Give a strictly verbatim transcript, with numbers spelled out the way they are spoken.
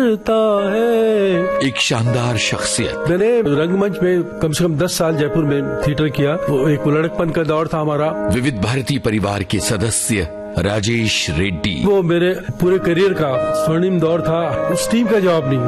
करता है। एक शानदार शख्सियत। मैंने रंगमंच में कम से कम दस साल जयपुर में थिएटर किया। वो एक लड़कपन का दौर था हमारा। विविध भारती परिवार के सदस्य राजेश रेड्डी। वो मेरे पूरे करियर का स्वर्णिम दौर था। उस टीम का जवाब नहीं।